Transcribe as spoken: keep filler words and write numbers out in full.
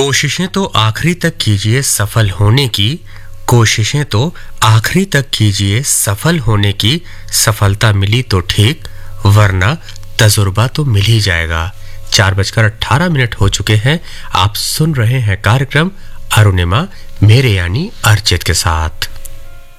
कोशिशें तो आखिरी तक कीजिए सफल होने की, कोशिशें तो आखिरी तक कीजिए सफल होने की, सफलता मिली तो ठीक वरना तजुर्बा तो मिल ही जाएगा। चार बजकर अट्ठारह मिनट हो चुके हैं। आप सुन रहे हैं कार्यक्रम अरुणिमा मेरे यानी अर्चित के साथ।